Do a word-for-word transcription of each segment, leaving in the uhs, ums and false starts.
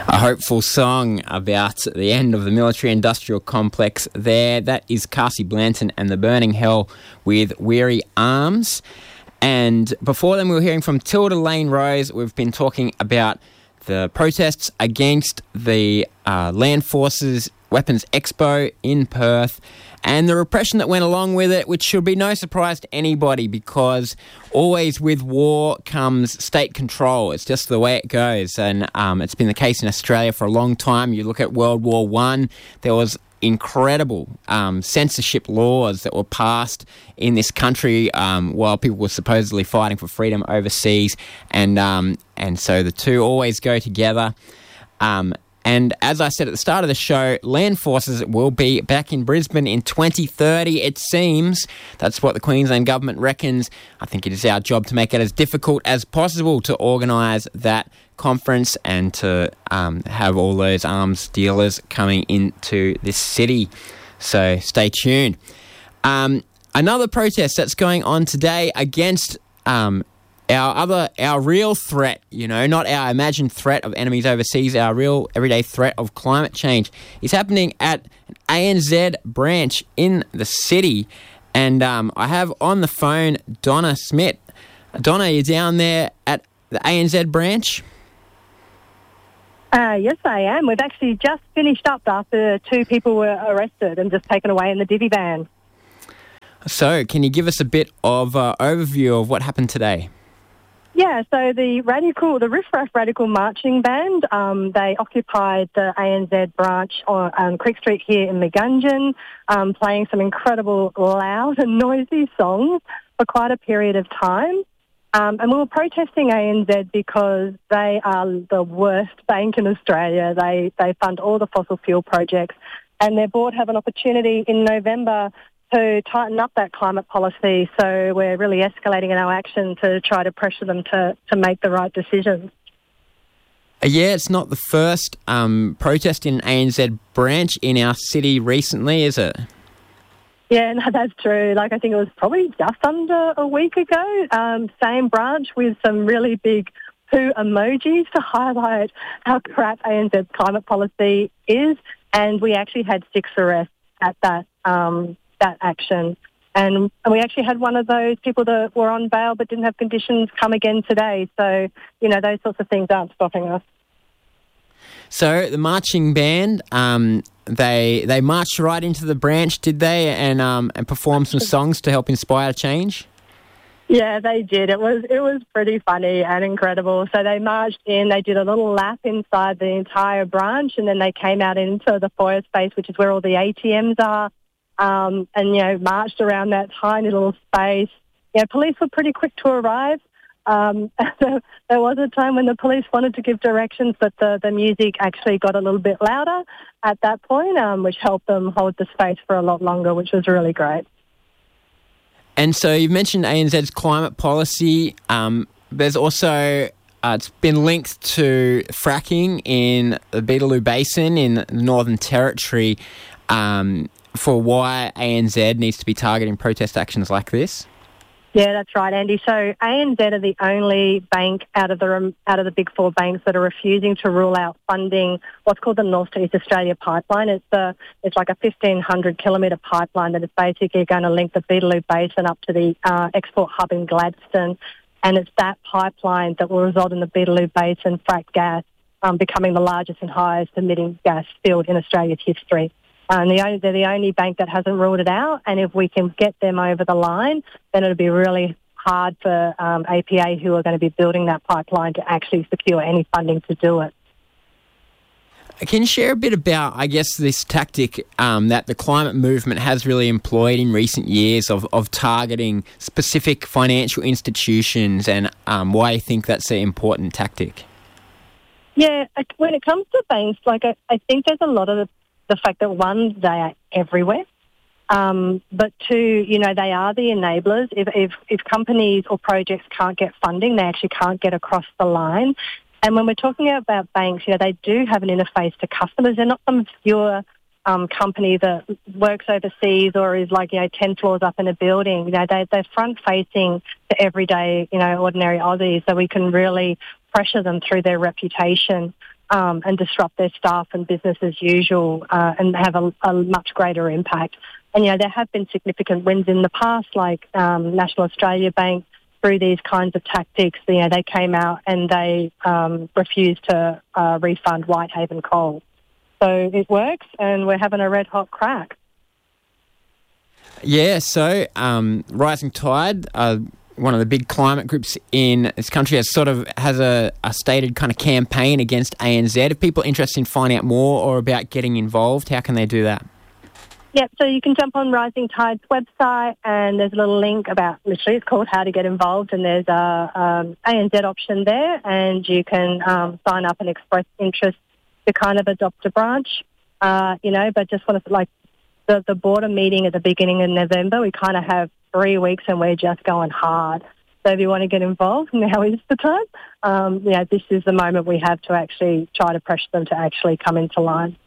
A hopeful song about the end of the military-industrial complex there. That is Cassie Blanton and the Burning Hell with Weary Arms. And before then, we were hearing from Tilda Lane Rose. We've been talking about the protests against the uh, Land Forces Weapons Expo in Perth and the repression that went along with it, which should be no surprise to anybody because always with war comes state control. It's just the way it goes. And um, it's been the case in Australia for a long time. You look at World War One, there was incredible um, censorship laws that were passed in this country um, while people were supposedly fighting for freedom overseas. And, um, and so the two always go together. Um, And as I said at the start of the show, Land Forces will be back in Brisbane in twenty thirty, it seems. That's what the Queensland government reckons. I think it is our job to make it as difficult as possible to organise that conference and to um, have all those arms dealers coming into this city. So stay tuned. Um, another protest that's going on today against Um, Our other, our real threat, you know, not our imagined threat of enemies overseas, our real everyday threat of climate change is happening at an A N Z branch in the city. And um, I have on the phone Donna Smith. Donna, are you down there at the A N Z branch? Uh, yes, I am. We've actually just finished up after two people were arrested and just taken away in the divvy van. So, can you give us a bit of uh, overview of what happened today? Yeah, so the radical, the Riff Raff Radical Marching Band, um, they occupied the A N Z branch on um, Creek Street here in Megungin, um, playing some incredible loud and noisy songs for quite a period of time. Um, and we were protesting A N Z because they are the worst bank in Australia. They, they fund all the fossil fuel projects, and their board have an opportunity in November to tighten up that climate policy. So we're really escalating in our action to try to pressure them to, to make the right decisions. Yeah, it's not the first um, protest in A N Z branch in our city recently, is it? Yeah, no, that's true. Like, I think it was probably just under a week ago. Um, same branch with some really big poo emojis to highlight how crap A N Z's climate policy is. And we actually had six arrests at that um that action. And we actually had one of those people that were on bail but didn't have conditions come again today. So, you know, those sorts of things aren't stopping us. So the marching band, um, they they marched right into the branch, did they, and um, and performed some songs to help inspire change? Yeah, they did. It was it was pretty funny and incredible. So they marched in, they did a little lap inside the entire branch, and then they came out into the foyer space, which is where all the A T Ms are. Um, and, you know, marched around that tiny little space. You know, police were pretty quick to arrive. Um, so there was a time when the police wanted to give directions, but the, the music actually got a little bit louder at that point, um, which helped them hold the space for a lot longer, which was really great. And so you've mentioned A N Z's climate policy. Um, there's also... Uh, it's been linked to fracking in the Beetaloo Basin in the Northern Territory. Um, for why A N Z needs to be targeting protest actions like this? Yeah, that's right, Andy. So A N Z are the only bank out of the out of the big four banks that are refusing to rule out funding what's called the North to East Australia Pipeline. It's the it's like a fifteen hundred kilometre pipeline that is basically going to link the Beetaloo Basin up to the uh, export hub in Gladstone, and it's that pipeline that will result in the Beetaloo Basin fracked gas um, becoming the largest and highest emitting gas field in Australia's history. Um, the only, they're the only bank that hasn't ruled it out, and if we can get them over the line, then it'll be really hard for um, A P A, who are going to be building that pipeline, to actually secure any funding to do it. Can you share a bit about, I guess, this tactic um, that the climate movement has really employed in recent years of, of targeting specific financial institutions and um, why you think that's an important tactic? Yeah, when it comes to banks, like I, I think there's a lot of the The fact that, one, they are everywhere, um, but two, you know, they are the enablers. If, if if companies or projects can't get funding, they actually can't get across the line. And when we're talking about banks, you know, they do have an interface to customers. They're not some obscure um, company that works overseas or is like, you know, ten floors up in a building. You know, they, they're front-facing to everyday, you know, ordinary Aussies, so we can really pressure them through their reputation um, and disrupt their staff and business as usual uh, and have a, a much greater impact. And, you know, there have been significant wins in the past, like um, National Australia Bank, through these kinds of tactics. You know, they came out and they um, refused to uh, refund Whitehaven Coal. So it works, and we're having a red-hot crack. Yeah, so um, Rising Tide, uh, one of the big climate groups in this country, has sort of has a, a stated kind of campaign against A N Z. If people are interested in finding out more or about getting involved, how can they do that? Yep, so you can jump on Rising Tide's website and there's a little link about, literally, it's called How to Get Involved, and there's a um, A N Z option there, and you can um, sign up and express interest to kind of adopt a branch, uh, you know, but just want to, like, the, the border meeting at the beginning of November, we kind of have three weeks and we're just going hard. So if you want to get involved, now is the time. Um, yeah, this is the moment we have to actually try to pressure them to actually come into line.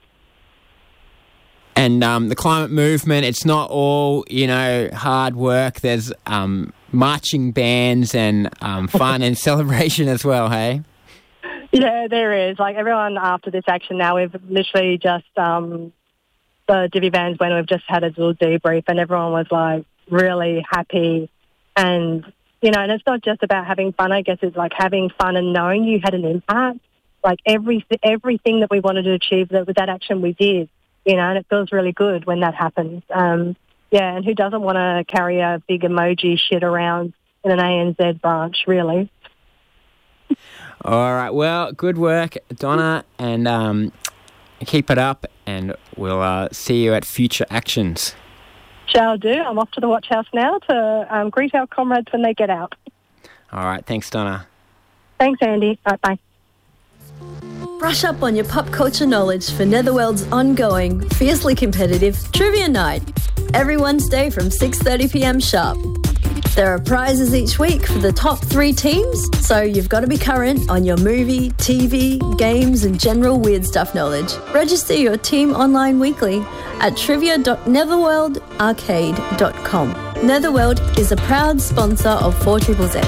And um, the climate movement, it's not all, you know, hard work. There's um, marching bands and um, fun and celebration as well, hey? Yeah, there is. Like, everyone after this action now, we've literally just, um, the divvy vans when we've just had a little debrief, and everyone was, like, really happy. And, you know, and it's not just about having fun. I guess it's like having fun and knowing you had an impact. Like, every, everything that we wanted to achieve that with that action we did. You know, and it feels really good when that happens. Um, yeah, and who doesn't want to carry a big emoji shit around in an A N Z branch, really? All right, well, good work, Donna, and um, keep it up, and we'll uh, see you at future actions. Shall do. I'm off to the watch house now to um, greet our comrades when they get out. All right, thanks, Donna. Thanks, Andy. All right, bye. Brush up on your pop culture knowledge for Netherworld's ongoing, fiercely competitive Trivia Night, every Wednesday from six thirty p m sharp. There are prizes each week for the top three teams, so you've got to be current on your movie, T V, games and general weird stuff knowledge. Register your team online weekly at trivia dot netherworld arcade dot com. Netherworld is a proud sponsor of four Z Z.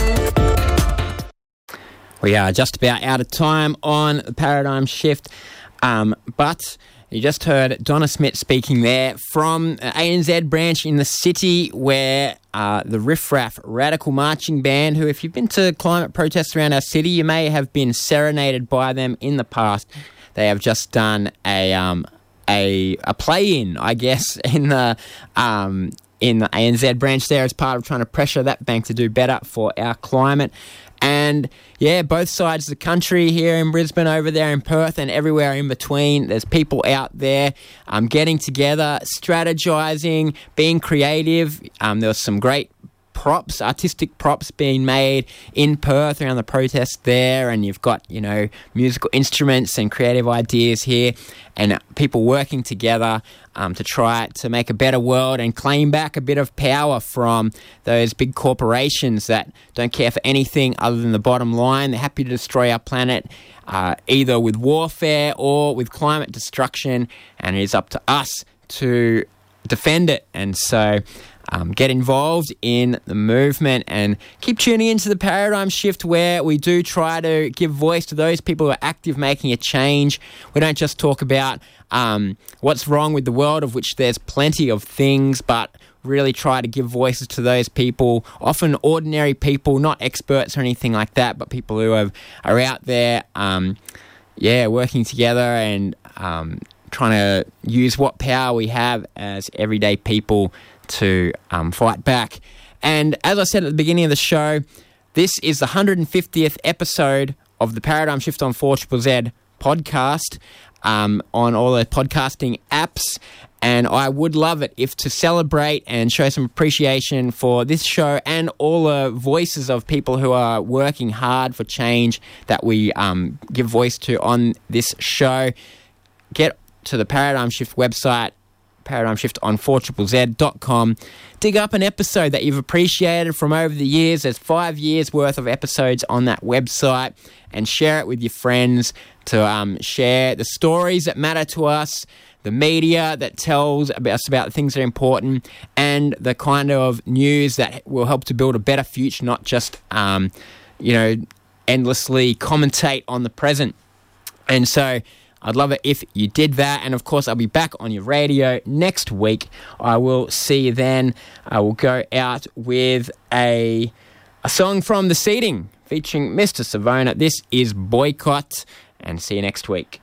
We are just about out of time on the Paradigm Shift, um, but you just heard Donna Smith speaking there from A N Z branch in the city, where uh, the Riff Raff Radical Marching Band, who, if you've been to climate protests around our city, you may have been serenaded by them in the past. They have just done a um, a, a play-in, I guess, in the um, in the A N Z branch there, as part of trying to pressure that bank to do better for our climate. And, yeah, both sides of the country, here in Brisbane, over there in Perth, and everywhere in between, there's people out there um, getting together, strategising, being creative. Um, there was some great props, artistic props being made in Perth around the protest there, and you've got, you know, musical instruments and creative ideas here, and people working together um, to try to make a better world and claim back a bit of power from those big corporations that don't care for anything other than the bottom line. They're happy to destroy our planet, uh, either with warfare or with climate destruction, and it is up to us to defend it. And so Um, get involved in the movement and keep tuning into the Paradigm Shift, where we do try to give voice to those people who are active, making a change. We don't just talk about um, what's wrong with the world, of which there's plenty of things, but really try to give voices to those people, often ordinary people, not experts or anything like that, but people who have, are out there, um, yeah, working together and um, trying to use what power we have as everyday people to um, fight back. And as I said at the beginning of the show, this is the one hundred fiftieth episode of the Paradigm Shift on four Z Z podcast um, on all the podcasting apps. And I would love it if to celebrate and show some appreciation for this show and all the voices of people who are working hard for change that we um, give voice to on this show. Get to the Paradigm Shift website, Paradigm Shift on four Z Z dot com. Dig up an episode that you've appreciated from over the years. There's five years worth of episodes on that website, and share it with your friends to um, share the stories that matter to us, the media that tells us about the things that are important, and the kind of news that will help to build a better future, not just, um, you know, endlessly commentate on the present. And so I'd love it if you did that. And of course, I'll be back on your radio next week. I will see you then. I will go out with a, a song from The Seeding featuring Mister Savona. This is Boycott, and see you next week.